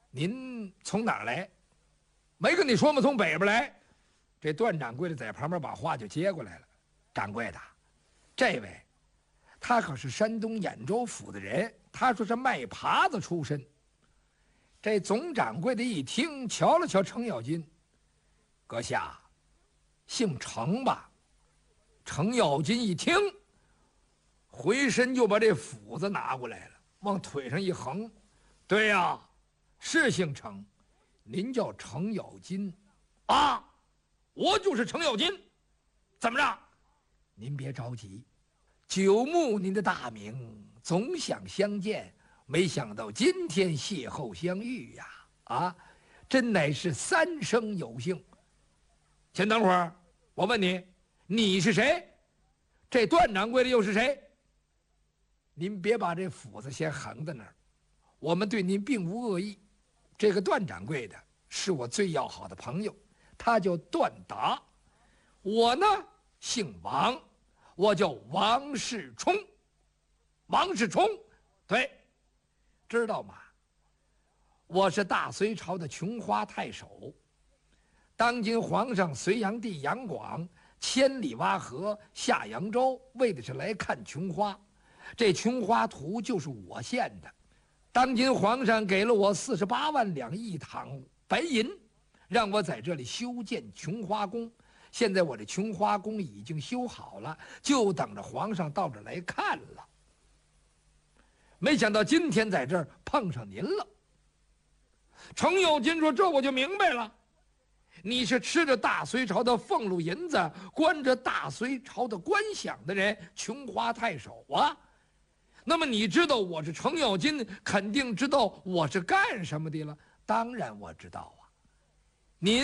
您从哪儿来？没跟你说吗？从北边来。这段掌柜的在旁边把话就接过来了。掌柜的，这位，他可是山东兖州府的人，他说是卖耙子出身。这总掌柜的一听，瞧了瞧程咬金，阁下，姓程吧？程咬金一听，回身就把这斧子拿过来了，往腿上一横，对呀，是姓程，您叫程咬金啊？我就是程咬金，怎么着？您别着急，久慕您的大名，总想相见，没想到今天邂逅相遇呀！啊，真乃是三生有幸。先等会儿，我问你，你是谁？这段掌柜的又是谁？您别把这斧子先横在那儿，我们对您并无恶意。这个段掌柜的是我最要好的朋友，他叫段达，我呢姓王，我叫王世充。王世充，对，知道吗？我是大隋朝的琼花太守。当今皇上隋炀帝杨广千里挖河下扬州，为的是来看琼花。这琼花图就是我献的。当今皇上给了我48万两一躺白银，让我在这里修建琼花宫。现在我这琼花宫已经修好了，就等着皇上到这儿来看了。没想到今天在这儿碰上您了。程咬金说：“这我就明白了，你是吃着大隋朝的俸禄银子，关着大隋朝的官饷的人，琼花太守啊。那么你知道我是程咬金，肯定知道我是干什么的了。当然我知道啊。您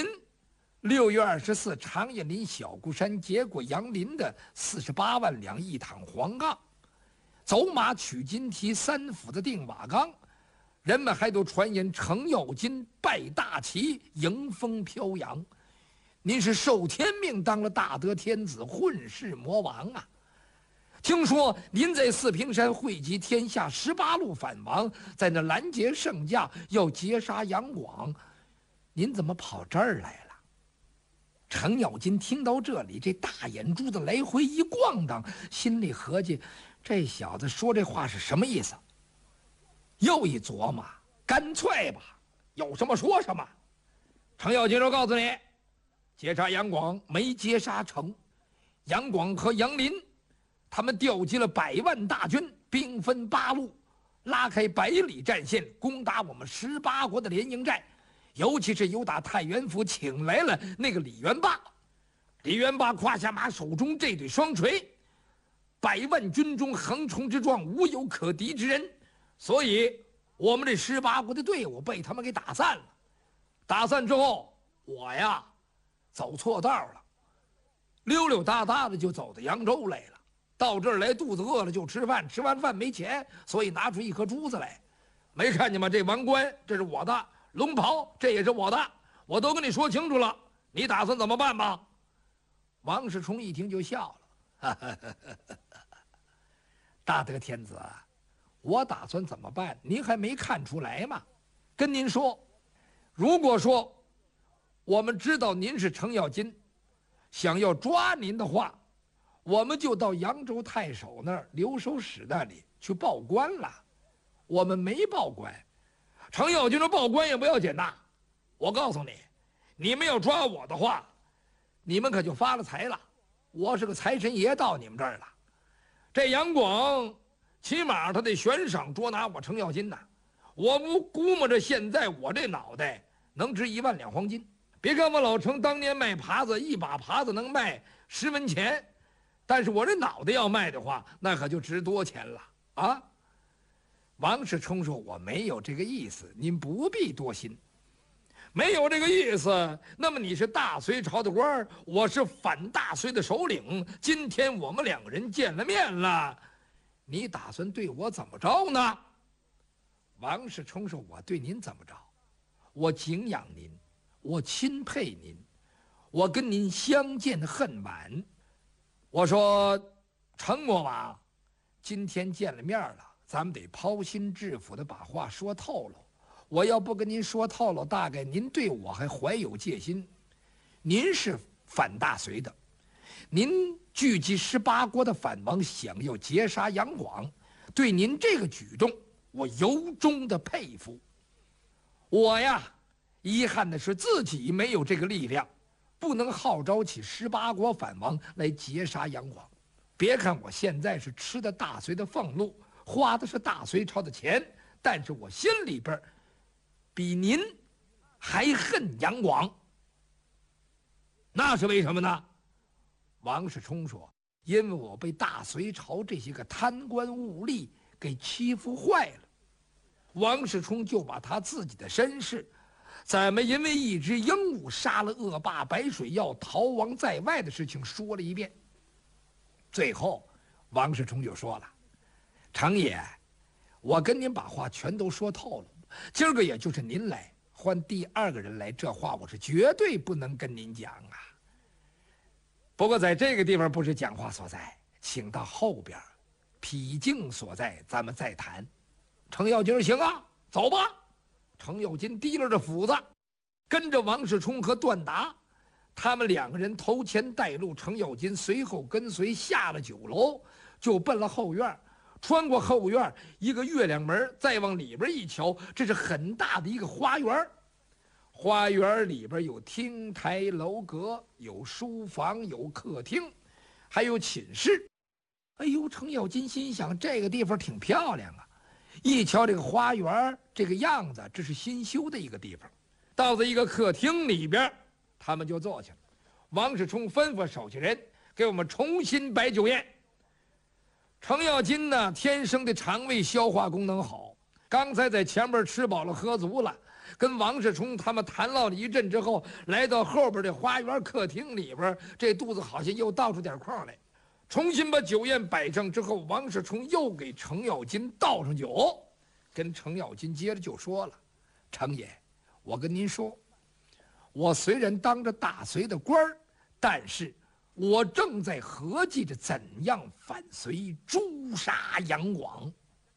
6月24长叶林小固山结果杨林的48万两一躺黄杠，走马取金蹄3府的定瓦岗，人们还都传言程咬金拜大旗，迎风飘扬。您是受天命当了大德天子，混世魔王啊！听说您在四平山汇集天下18路反王，在那拦截圣驾，要截杀杨广，您怎么跑这儿来了？”程咬金听到这里，这大眼珠子来回一逛荡，心里合计，这小子说这话是什么意思？又一琢磨，干脆吧，有什么说什么。程咬金说：“告诉你，截杀杨广没截杀成，杨广和杨林他们调集了100万大军，兵分8路，拉开100里战线，攻打我们18国的联营寨。尤其是由打太原府请来了那个李元霸。李元霸胯下马，手中这对双锤，100万军中横冲直撞，无有可敌之人。所以我们这18国的队伍被他们给打散了。打散之后，我呀走错道了，溜溜达达的就走到扬州来了。到这儿来，肚子饿了就吃饭，吃完饭没钱，所以拿出一颗珠子来。没看见吗？这王冠这是我的，龙袍这也是我的，我都跟你说清楚了，你打算怎么办吧？”王世充一听就笑了：“大德天子啊，我打算怎么办？您还没看出来吗？跟您说，如果说我们知道您是程咬金，想要抓您的话，我们就到扬州太守那儿留守使那里去报官了。我们没报官。”程咬金说：“报官也不要紧呐，我告诉你，你们要抓我的话，你们可就发了财了。我是个财神爷到你们这儿了。这杨广起码他得悬赏捉拿我程咬金呐。我不估摸着现在我这脑袋能值1万两黄金。别看我老程当年卖耙子，一把耙子能卖10文钱，但是我这脑袋要卖的话，那可就值多钱了啊！”王世充说：“我没有这个意思，您不必多心。没有这个意思，那么你是大隋朝的官儿，我是反大隋的首领。今天我们2个人见了面了，你打算对我怎么着呢？”王世充说：“我对您怎么着？我敬仰您，我钦佩您，我跟您相见恨晚。我说，程魔王，今天见了面了，咱们得剖心置腹的把话说透了。 我要不跟您说透了，大概您对我还怀有戒心。您是反大隋的，您聚集18国的反王，想要截杀杨广，对您这个举动，我由衷的佩服。我呀，遗憾的是自己没有这个力量，不能号召起18国反王来截杀杨广。别看我现在是吃的大隋的俸禄，花的是大隋朝的钱，但是我心里边比您还恨杨广。那是为什么呢？王世充说，因为我被大隋朝这些个贪官污吏给欺负坏了。王世充就把他自己的身世，怎么因为一只鹦鹉杀了恶霸白水耀，逃亡在外的事情说了一遍。最后王世充就说了，程爷，我跟您把话全都说透了，今儿个也就是您来，换第2个人来，这话我是绝对不能跟您讲啊。不过在这个地方不是讲话所在，请到后边僻静所在咱们再谈。程咬金，行啊，走吧。程咬金提溜着斧子，跟着王世充和段达，他们2个人头前带路，程咬金随后跟随，下了酒楼，就奔了后院。穿过后院一个月亮门，再往里边一瞧，这是很大的一个花园。花园里边有亭台楼阁，有书房，有客厅，还有寝室。哎呦，程咬金心想，这个地方挺漂亮啊。一瞧这个花园这个样子，这是新修的一个地方。到了一个客厅里边，他们就坐下了。王世充吩咐手下人给我们重新摆酒宴。程咬金呢，天生的肠胃消化功能好，刚才在前边吃饱了喝足了，跟王世充他们谈唠了一阵之后，来到后边的花园客厅里边，这肚子好像又倒出点空来。重新把酒宴摆上之后，王世充又给程咬金倒上酒，跟程咬金接着就说了，程爷，我跟您说，我虽然当着大隋的官儿，但是我正在合计着怎样反隋诛杀杨广。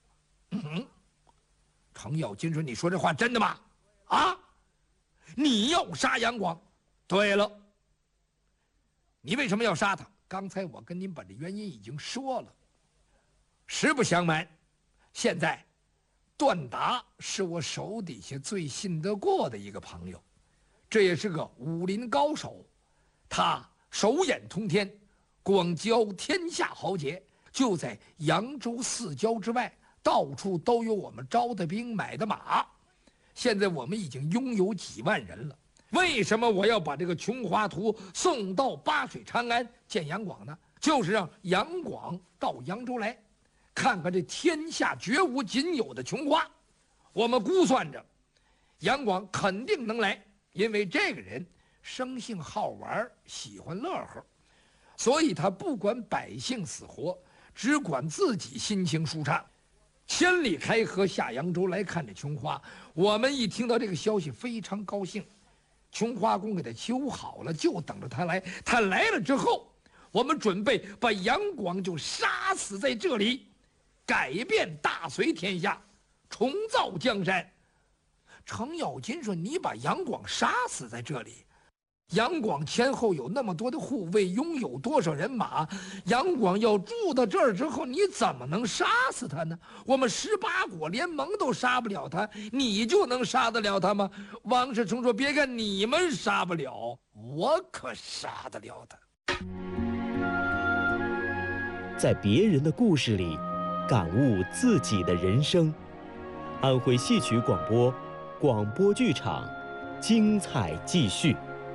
程咬金说，你说这话真的吗？啊，你要杀杨广？对了，你为什么要杀他？刚才我跟您把这原因已经说了。实不相瞒，现在段达是我手底下最信得过的一个朋友，这也是个武林高手，他手眼通天，广交天下豪杰，就在扬州4郊之外，到处都有我们招的兵买的马。现在我们已经拥有几万人了。为什么我要把这个琼华图送到巴水长安见杨广呢？就是让杨广到扬州来，看看这天下绝无仅有的琼花。我们估算着，杨广肯定能来，因为这个人生性好玩，喜欢乐呵，所以他不管百姓死活，只管自己心情舒畅。千里开河下扬州来看这琼花。我们一听到这个消息，非常高兴。琼花宫给他修好了，就等着他来。他来了之后，我们准备把杨广就杀死在这里，改变大隋天下，重造江山。程咬金说，你把杨广杀死在这里，杨广前后有那么多的护卫，拥有多少人马，杨广要住到这儿之后，你怎么能杀死他呢？我们18国联盟都杀不了他，你就能杀得了他吗？王世充说，别看你们杀不了，我可杀得了他。 在别人的故事里感悟自己的人生。安徽戏曲广播，广播剧场，精彩继续。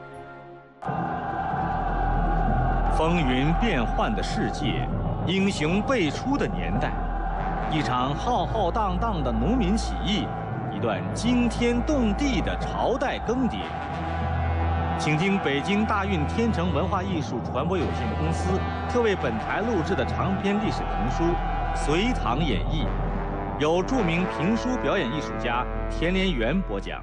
风云变幻的世界，英雄辈出的年代，一场浩浩荡荡的农民起义，一段惊天动地的朝代更迭。请听北京大运天成文化艺术传播有限公司特为本台录制的长篇历史评书《隋唐演义》，由著名评书表演艺术家田连元播讲。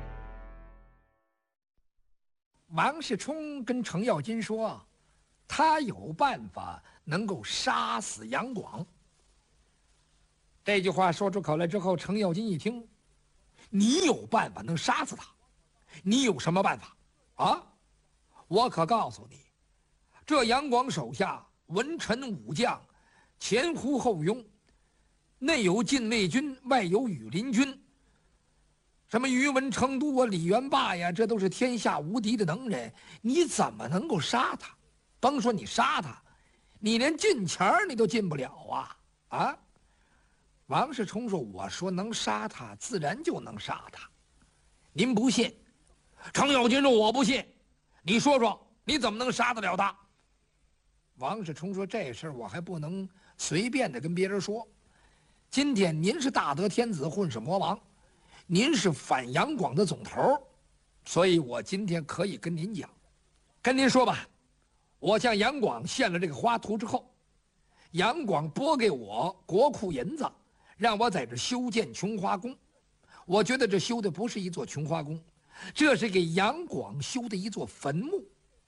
王世充跟程咬金说，他有办法能够杀死杨广。这句话说出口来之后，程咬金一听， 你有办法能杀死他？你有什么办法？啊？我可告诉你，这杨广手下文臣武将，前呼后拥，内有禁卫军，外有羽林军。什么宇文成都啊、李元霸呀，这都是天下无敌的能人，你怎么能够杀他？甭说你杀他，你连近前你都进不了啊！啊！王世充说：“我说能杀他，自然就能杀他。您不信？”程咬金说：“我不信。你说说，你怎么能杀得了他？”王世充说：“这事儿我还不能随便的跟别人说。今天您是大德天子，混世魔王。”您是反杨广的总头，所以我今天可以跟您讲，跟您说吧，我向杨广献了这个花图之后，杨广拨给我国库银子，让我在这修建琼花宫。我觉得这修的不是一座琼花宫，这是给杨广修的一座坟墓。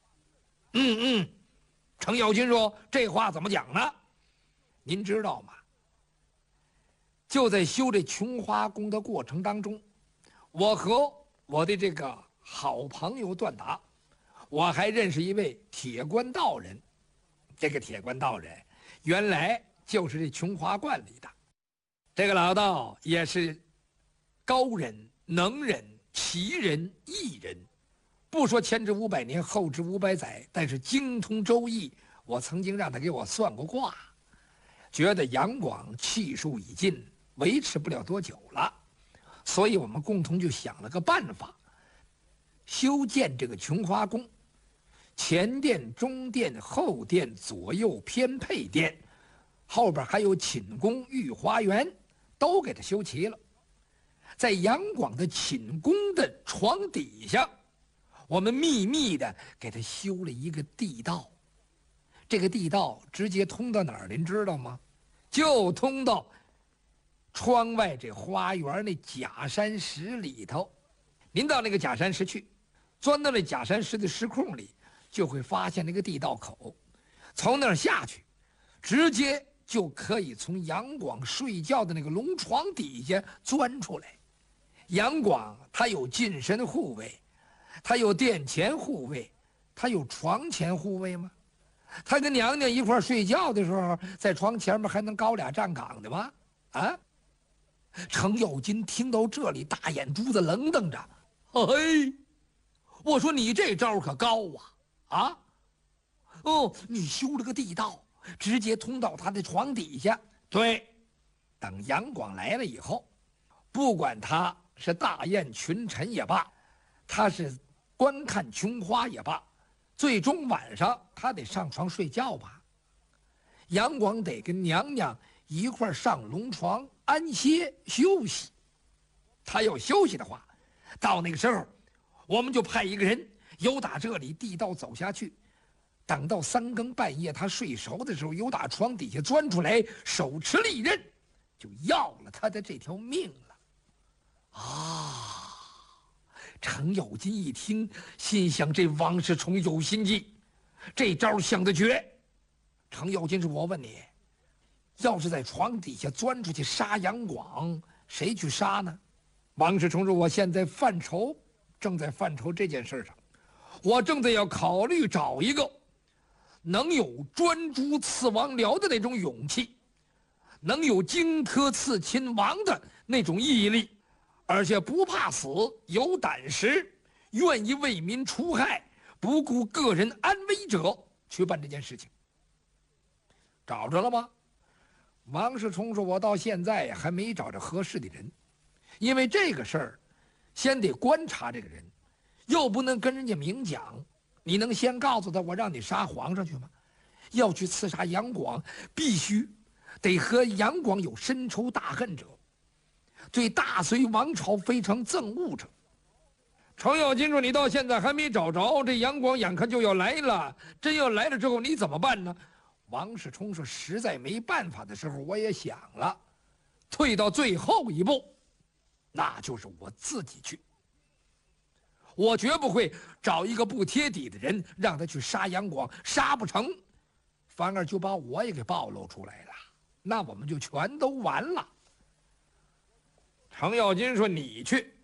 程咬金说：“这话怎么讲呢？您知道吗？就在修这琼花宫的过程当中，我和我的这个好朋友段达，我还认识一位铁官道人。这个铁官道人原来就是这琼花观里的。这个老道也是高人、能人、奇人、异人，不说前知500年，后知500载，但是精通周易。我曾经让他给我算过卦，觉得杨广气数已尽，维持不了多久了，所以我们共同就想了个办法，修建这个琼花宫，前殿、中殿、后殿、左右偏配殿，后边还有寝宫、御花园，都给它修齐了。在杨广的寝宫的床底下，我们秘密的给他修了一个地道。这个地道直接通到哪儿？您知道吗？就通到窗外这花园那假山石里头。您到那个假山石去，钻到那假山石的石空里，就会发现那个地道口，从那儿下去，直接就可以从杨广睡觉的那个龙床底下钻出来。杨广他有近身护卫，他有殿前护卫，他有床前护卫吗？他跟娘娘一块睡觉的时候，在床前面还能高俩站岗的吗？啊！程咬金听到这里，大眼珠子愣瞪着。哎，我说你这招可高啊！啊！哦，你修了个地道，直接通到他的床底下。对，等杨广来了以后，不管他是大宴群臣也罢，他是观看琼花也罢，最终晚上他得上床睡觉吧。杨广得跟娘娘一块儿上龙床安歇休息。他要休息的话，到那个时候，我们就派一个人由打这里地道走下去，等到3更半夜他睡熟的时候，由打床底下钻出来，手持利刃，就要了他的这条命了。啊！程咬金一听，心想这王世充有心计，这招想得绝。程咬金说：“我问你，要是在床底下钻出去杀杨广，谁去杀呢？”王世充说：“我现在犯愁，正在犯愁这件事上，我正在要考虑找一个能有专诸刺王僚的那种勇气，能有荆轲刺秦王的那种毅力，而且不怕死，有胆识，愿意为民除害，不顾个人安危者，去办这件事情。找着了吗？”王世充说：“我到现在还没找着合适的人，因为这个事儿，先得观察这个人，又不能跟人家明讲。你能先告诉他我让你杀皇上去吗？要去刺杀杨广，必须得和杨广有深仇大恨者，对大隋王朝非常憎恶者。”程咬金说：“你到现在还没找着，这杨广眼看就要来了，真要来了之后你怎么办呢？”王世充说：“实在没办法的时候，我也想了，退到最后一步，那就是我自己去。我绝不会找一个不贴底的人让他去杀杨广，杀不成，反而就把我也给暴露出来了，那我们就全都完了。”程咬金说：“你去。”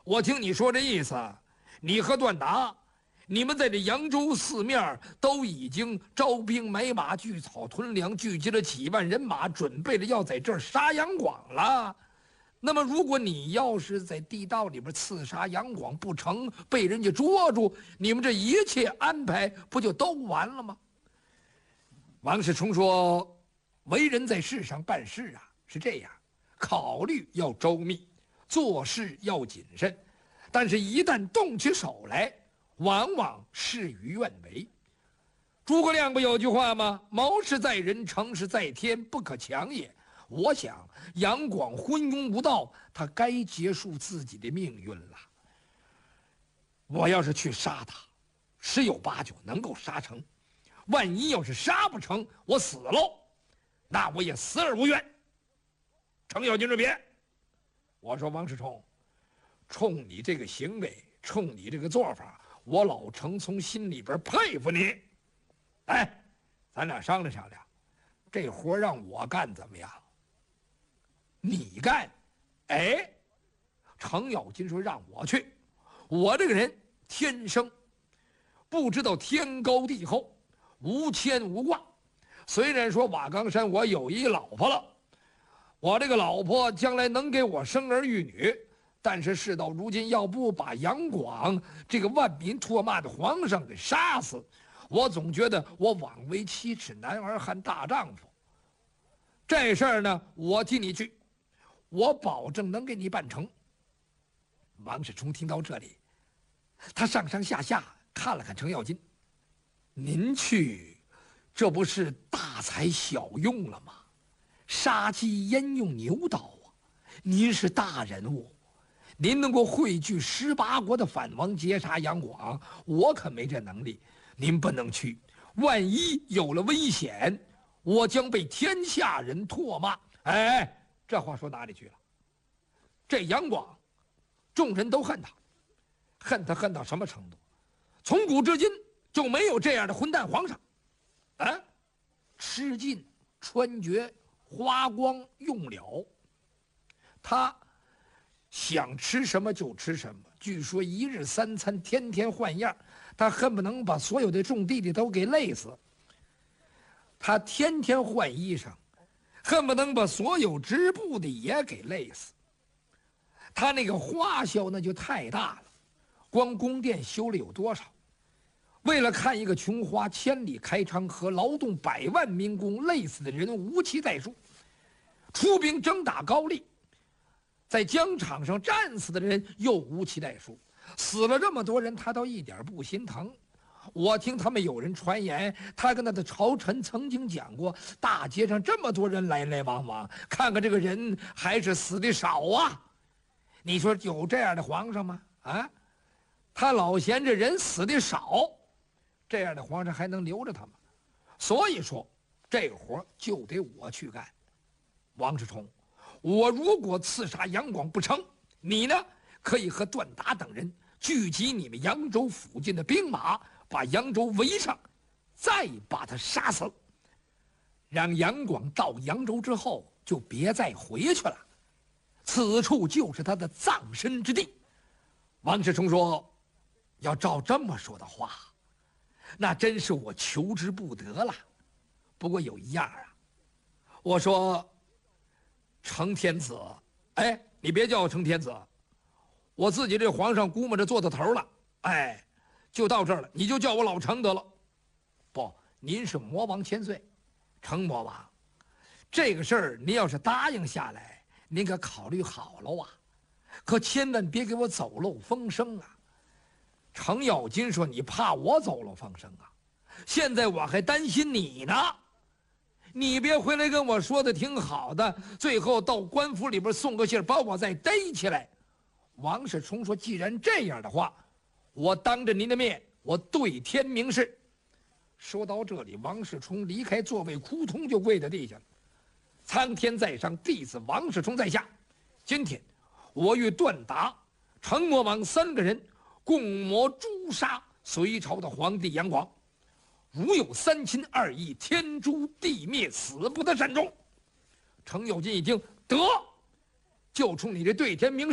我听你说这意思，你和段达，你们在这扬州四面都已经招兵买马、聚草屯粮，聚集了几万人马，准备着要在这儿杀杨广了。那么，如果你要是在地道里边刺杀杨广不成，被人家捉住，你们这一切安排不就都完了吗？王世充说：“为人在世上办事啊，是这样，考虑要周密，做事要谨慎，但是一旦动起手来，往往事与愿违。诸葛亮不有句话吗？谋事在人，成事在天，不可强也。我想杨广昏庸无道，他该结束自己的命运了。我要是去杀他，十有八九能够杀成。万一要是杀不成，我死喽，那我也死而无怨。程咬金说别。我说王世充，冲你这个行为，冲你这个做法，我老程从心里边佩服你。哎，咱俩商量商量，这活让我干怎么样？你干？哎，程咬金说让我去。我这个人天生不知道天高地厚，无牵无挂。虽然说瓦岗山我有一老婆了，我这个老婆将来能给我生儿育女，但是事到如今，要不把杨广这个万民唾骂的皇上给杀死，我总觉得我枉为7尺男儿汉大丈夫。这事儿呢，我替你去，我保证能给你办成。王世充听到这里，他上上下下看了看程咬金，您去，这不是大材小用了吗？杀鸡焉用牛刀啊！您是大人物，您能够汇聚18国的反王，截杀杨广，我可没这能力。您不能去，万一有了危险，我将被天下人唾骂。哎，这话说哪里去了？这杨广，众人都恨他，恨到什么程度？从古至今就没有这样的混蛋皇上，啊，吃尽穿绝，花光用了，他想吃什么就吃什么。据说1日3餐，天天换样，他恨不能把所有的种地的都给累死。他天天换衣裳，恨不能把所有织布的也给累死。他那个花销那就太大了，光宫殿修了有多少？为了看一个琼花，千里开昌河，劳动100万民工，累死的人无其代数。出兵征打高丽，在疆场上战死的人又无其代数。死了这么多人，他倒一点不心疼。我听他们有人传言，他跟他的朝臣曾经讲过，大街上这么多人来来往往，看看这个人还是死的少啊。你说有这样的皇上吗？啊，他老嫌这人死的少，这样的皇上还能留着他吗？所以说这个活就得我去干。王世充，我如果刺杀杨广不成，你呢可以和段达等人聚集你们扬州附近的兵马，把扬州围上，再把他杀死，让杨广到扬州之后就别再回去了，此处就是他的葬身之地。王世充说，要照这么说的话，那真是我求之不得了。不过有一样啊，我说程天子，哎，你别叫我程天子，我自己这皇上估摸着做到头了，哎，就到这儿了，你就叫我老程得了。不，您是魔王千岁，程魔王，这个事儿您要是答应下来，您可考虑好了啊，可千万别给我走漏风声啊。程咬金说，你怕我走漏风声啊？现在我还担心你呢，你别回来跟我说的挺好的，最后到官府里边送个信把我再逮起来。王世充说，既然这样的话，我当着您的面，我对天明誓。说到这里，王世充离开座位，扑通就跪在地下了。苍天在上，弟子王世充在下。今天我与段达、程魔王3个人共谋诛杀隋朝的皇帝杨广，如有3亲2义，天诛地灭，死不得善终。程咬金一听，得，就冲你这对天明誓，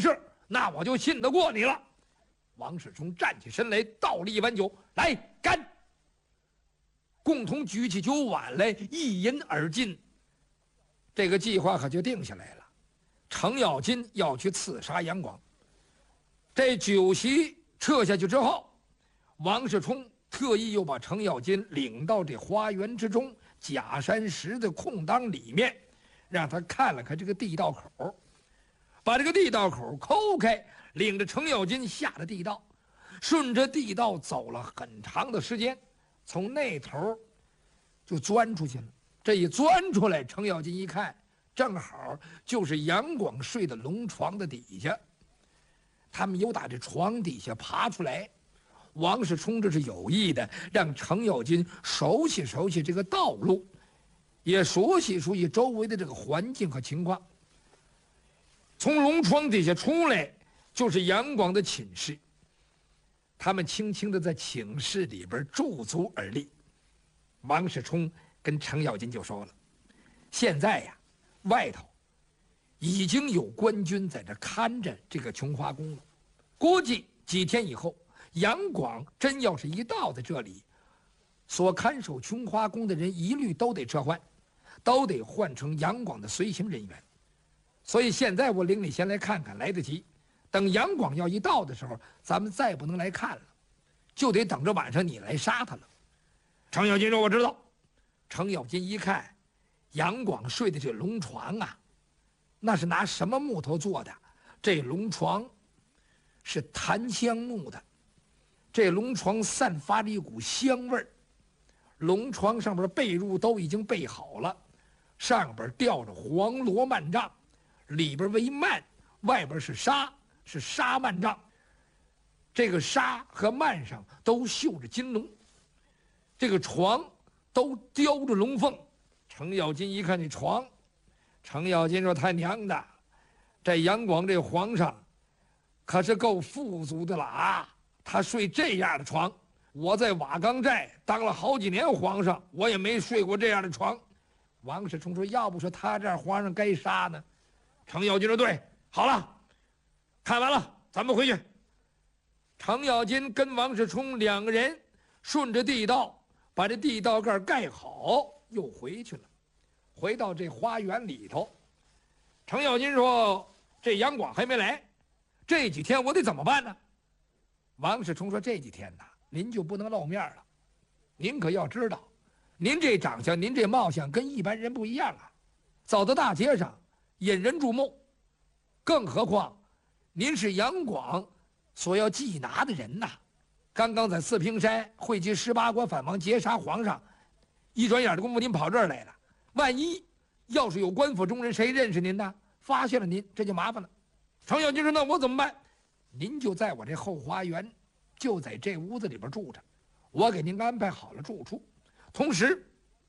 那我就信得过你了。王世充站起身来，倒了一碗酒，来干！共同举起酒碗来，一饮而尽。这个计划可就定下来了。程咬金要去刺杀杨广。这酒席撤下去之后，王世充特意又把程咬金领到这花园之中假山石的空当里面，让他看了看这个地道口，把这个地道口抠开，领着程咬金下了地道，顺着地道走了很长的时间，从那头就钻出去了。这一钻出来，程咬金一看，正好就是杨广睡的龙床的底下。他们又打这床底下爬出来。王世充这是有意的，让程咬金熟悉熟悉这个道路，也熟悉熟悉周围的这个环境和情况。从龙床底下出来，就是杨广的寝室。他们轻轻地在寝室里边驻足而立。王世充跟程咬金就说了：“现在呀，外头已经有官军在这看着这个琼华宫了。估计几天以后，杨广真要是一到在这里，所看守琼华宫的人一律都得撤换，都得换成杨广的随行人员。所以现在我领你先来看看，来得及。等杨广要一到的时候，咱们再不能来看了，就得等着晚上你来杀他了。”程咬金说：“我知道。”程咬金一看，杨广睡的这龙床啊，那是拿什么木头做的？这龙床是檀香木的，这龙床散发着一股香味儿。龙床上边被褥都已经备好了，上边吊着黄罗幔帐，里边为幔，外边是纱，是纱幔帐。这个纱和幔上都绣着金龙，这个床都雕着龙凤。程咬金一看这床，程咬金说：“他娘的，这杨广这皇上可是够富足的了啊！他睡这样的床，我在瓦岗寨当了好几年皇上，我也没睡过这样的床。”王世充说：“要不说他这样皇上该杀呢？”程咬金说：“对，好了，看完了，咱们回去。”程咬金跟王世充两个人顺着地道把这地道盖盖好，又回去了。回到这花园里头，程咬金说：“这杨广还没来，这几天我得怎么办呢？”王世充说：“这几天呐，您就不能露面了。您可要知道，您这长相，您这貌相跟一般人不一样啊，走到大街上引人注目。更何况，您是杨广所要缉拿的人呐。刚刚在四平山汇集18国反王劫杀皇上，一转眼的功夫您跑这儿来了。万一要是有官府中人谁认识您呢，发现了您，这就麻烦了。”程咬金说：“那我怎么办？”“您就在我这后花园，就在这屋子里边住着，我给您安排好了住处，同时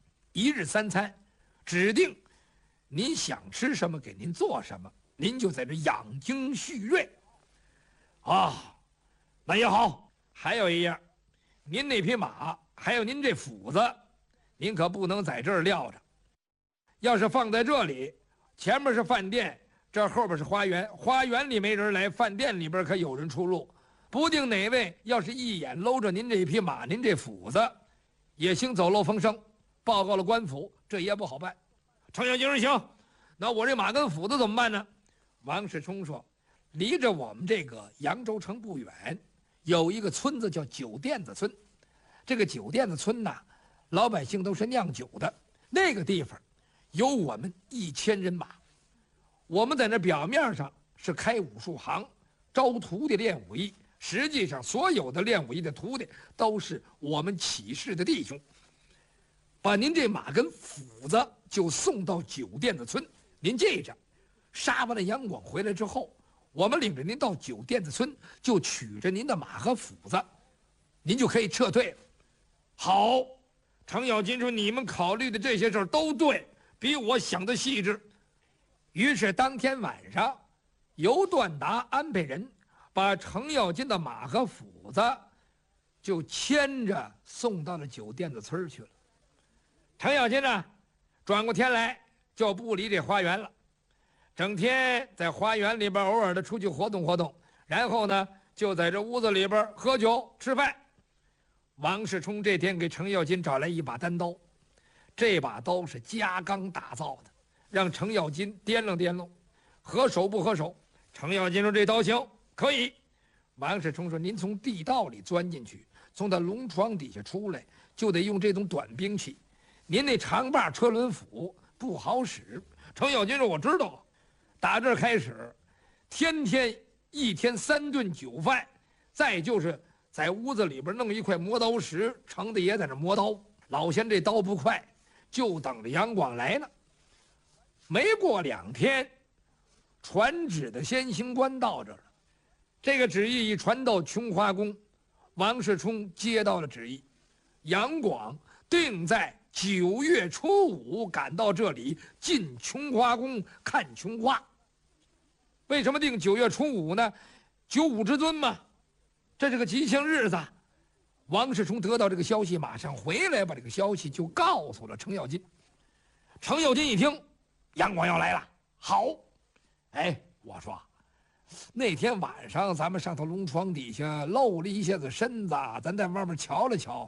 1日3餐，指定您想吃什么给您做什么，您就在这养精蓄锐。”“啊，那也好。还有一样，您那匹马还有您这斧子，您可不能在这儿撂着。要是放在这里，前面是饭店，这后边是花园，花园里没人来，饭店里边可有人出入，不定哪位要是一眼搂着您这匹马，您这斧子，也兴走漏风声，报告了官府，这也不好办。”程咬金说：“行，那我这马跟斧子怎么办呢？”王世充说：“离着我们这个扬州城不远，有一个村子叫酒店子村。这个酒店子村呐，老百姓都是酿酒的。那个地方有我们1000人马。我们在那表面上是开武术行，招徒弟练武艺，实际上所有的练武艺的徒弟都是我们起事的弟兄。把您这马跟斧子就送到酒店子村，您记着，杀完了杨广回来之后，我们领着您到酒店子村，就取着您的马和斧子，您就可以撤退了。”“好。”程咬金说：“你们考虑的这些事儿都对，比我想的细致。”于是当天晚上，尤段达安排人把程咬金的马和斧子就牵着送到了酒店子村去了。程咬金呢，转过天来就不离这花园了。 整天在花园里边偶尔的出去活动活动，然后呢就在这屋子里边喝酒吃饭。王世充这天给程咬金找来一把单刀，这把刀是加钢打造的，让程咬金掂量掂量，合手不合手。程咬金说这刀行，可以。王世充说您从地道里钻进去，从他龙床底下出来，就得用这种短兵器，您那长把车轮斧不好使。程咬金说我知道，打这儿开始，天天一天3顿酒饭，再就是在屋子里边弄一块磨刀石，程大爷在那磨刀。老仙这刀不快，就等着杨广来呢。没过2天，传旨的先行官到这儿了。这个旨意一传到琼花宫，王世充接到了旨意，杨广定在9月初5赶到这里进琼花宫看琼花。为什么定9月初5呢？9五之尊嘛，这是个吉祥日子。王世充得到这个消息，马上回来把这个消息就告诉了程咬金。程咬金一听，杨广要来了，好，哎，我说那天晚上咱们上头龙床底下露了一下子身子，咱在外面瞧了瞧，